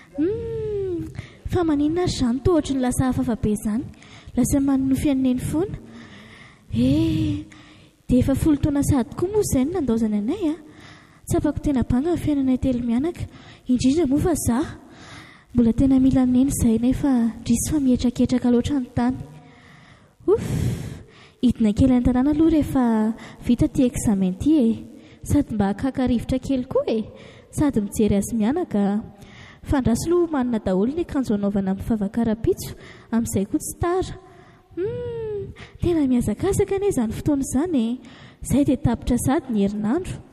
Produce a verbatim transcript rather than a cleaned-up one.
Fa maninona ary izany toa ohatry ny lasa hafafa be izany. Lasa manonofy aneny foana. Eh, dia efa folo taona sady koa moa izay no nandaozana anay a. Tsapako tena banga ny fiainanay telo mianaka. Indrindra moa fa izaho. Mbola tena mila neny izay nefa ndrisy fa mihetraketraka loatra ny tany. Off! Hidina kely an-tanàna aloha rehefa vita ty examen ty e. Sady mba hakaka-rivotra kely koa e. Sady mijery azy mianaka. Fandraso aloha manana daholo ny akanjo anaovana amin'ny favakaram-pitso, amin'izay koa tsy tara. Hmm, tena mihazakazaka anie izany fotoana izany e. Izay dia tapitra sady ny herinandro.